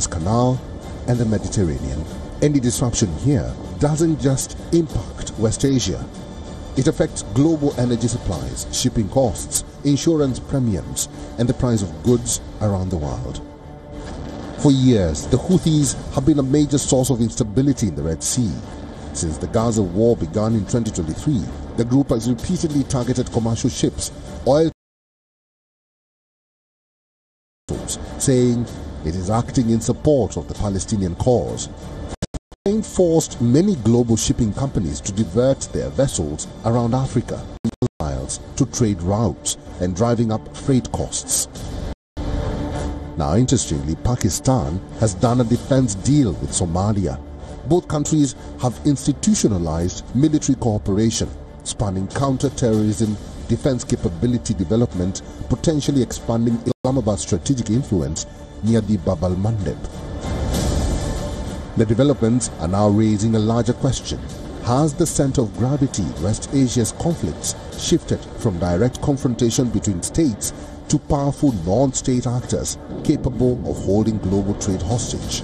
Suez Canal and the Mediterranean. Any disruption here doesn't just impact West Asia. It affects global energy supplies, shipping costs, insurance premiums, and the price of goods around the world. For years, the Houthis have been a major source of instability in the Red Sea. Since the Gaza war began in 2023, the group has repeatedly targeted commercial ships, oil saying it is acting in support of the Palestinian cause. It forced many global shipping companies to divert their vessels around Africa to trade routes and driving up freight costs. Now, interestingly, Pakistan has done a defense deal with Somalia. Both countries have institutionalized military cooperation, spanning counter-terrorism, defense capability development, potentially expanding Islamabad's strategic influence near the Bab al-Mandeb. The developments are now raising a larger question. Has the center of gravity in West Asia's conflicts shifted from direct confrontation between states to powerful non-state actors capable of holding global trade hostage?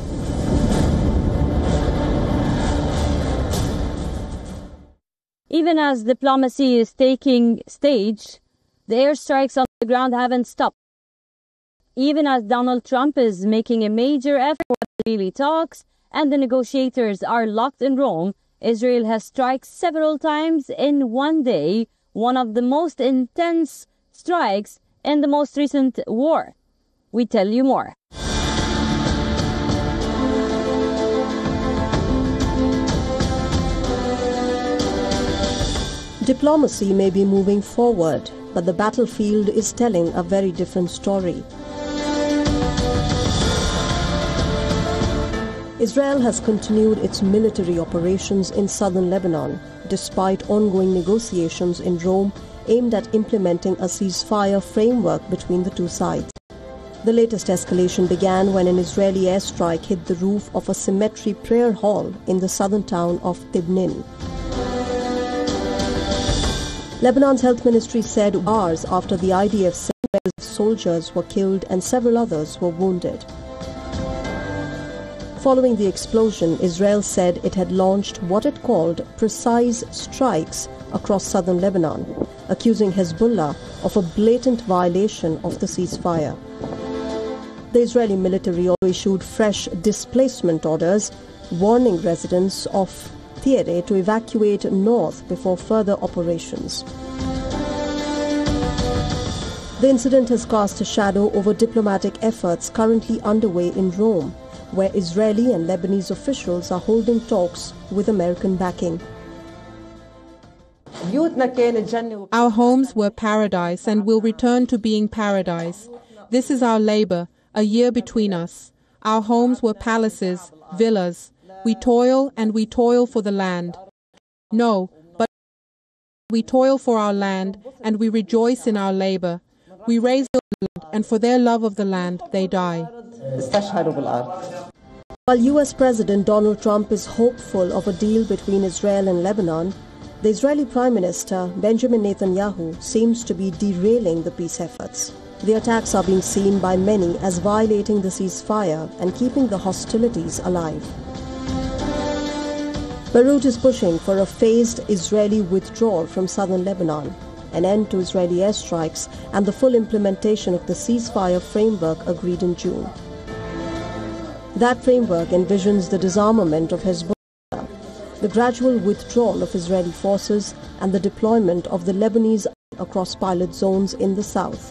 Even as diplomacy is taking stage, the airstrikes on the ground haven't stopped. Even as Donald Trump is making a major effort for daily talks and the negotiators are locked in Rome, Israel has struck several times in one day, one of the most intense strikes in the most recent war. We tell you more. Diplomacy may be moving forward, but the battlefield is telling a very different story. Israel has continued its military operations in southern Lebanon, despite ongoing negotiations in Rome aimed at implementing a ceasefire framework between the two sides. The latest escalation began when an Israeli airstrike hit the roof of a cemetery prayer hall in the southern town of Tibnin. Lebanon's health ministry said hours after the IDF soldiers were killed and several others were wounded. Following the explosion, Israel said it had launched what it called precise strikes across southern Lebanon, accusing Hezbollah of a blatant violation of the ceasefire. The Israeli military also issued fresh displacement orders, warning residents of Tiere to evacuate north before further operations. The incident has cast a shadow over diplomatic efforts currently underway in Rome, where Israeli and Lebanese officials are holding talks with American backing. Our homes were paradise and will return to being paradise. This is our labor, a year between us. Our homes were palaces, villas. We toil and we toil for the land. No, but we toil for our land and we rejoice in our labor. We raise the land and for their love of the land they die. While U.S. President Donald Trump is hopeful of a deal between Israel and Lebanon, the Israeli Prime Minister Benjamin Netanyahu seems to be derailing the peace efforts. The attacks are being seen by many as violating the ceasefire and keeping the hostilities alive. Beirut is pushing for a phased Israeli withdrawal from southern Lebanon, an end to Israeli airstrikes, and the full implementation of the ceasefire framework agreed in June. That framework envisions the disarmament of Hezbollah, the gradual withdrawal of Israeli forces, and the deployment of the Lebanese across pilot zones in the south.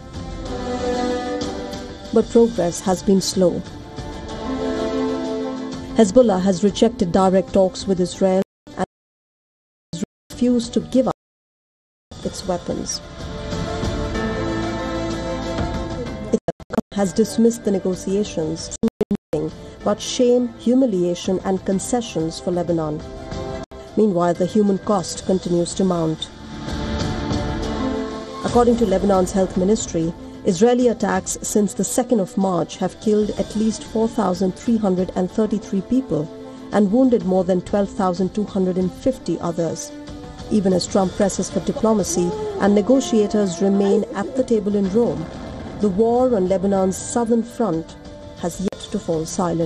But progress has been slow. Hezbollah has rejected direct talks with Israel and refused to give up its weapons. It has dismissed the negotiations, but shame, humiliation and concessions for Lebanon. Meanwhile, the human cost continues to mount. According to Lebanon's health ministry, Israeli attacks since the 2nd of March have killed at least 4,333 people and wounded more than 12,250 others. Even as Trump presses for diplomacy and negotiators remain at the table in Rome, the war on Lebanon's southern front has yet to fall silent.